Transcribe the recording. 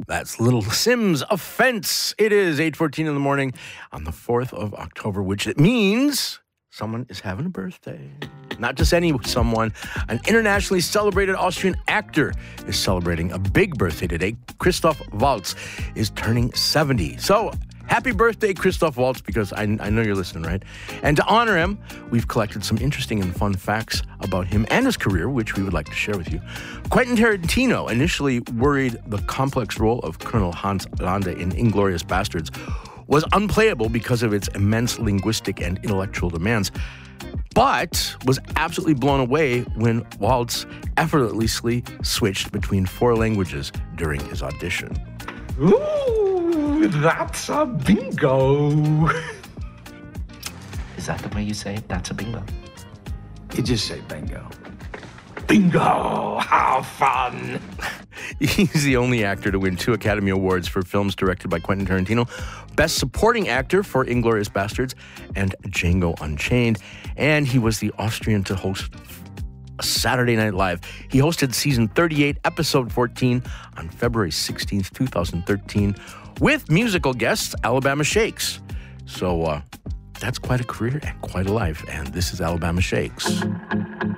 That's Little Simz Offense. It is 8:14 in the morning on the 4th of October, which it means someone is having a birthday. Not just any someone. An internationally celebrated Austrian actor is celebrating a big birthday today. Christoph Waltz is turning 70. So, happy birthday, Christoph Waltz, because I know you're listening, right? And to honor him, we've collected some interesting and fun facts about him and his career, which we would like to share with you. Quentin Tarantino initially worried the complex role of Colonel Hans Landa in Inglourious Basterds was unplayable because of its immense linguistic and intellectual demands, but was absolutely blown away when Waltz effortlessly switched between 4 languages during his audition. Ooh, that's a bingo. Is that the way you say it? That's a bingo. You just say bingo. Bingo! How fun! He's the only actor to win 2 Academy Awards for films directed by Quentin Tarantino. Best Supporting Actor for Inglourious Basterds and Django Unchained. And he was the Austrian to host Saturday Night Live. He hosted season 38, episode 14 on February 16th, 2013 with musical guests Alabama Shakes. So that's quite a career and quite a life. And this is Alabama Shakes.